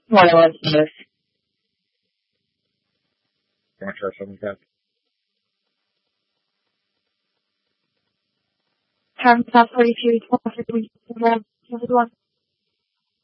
What was this? You want to try something like that? Time stop 42, 151.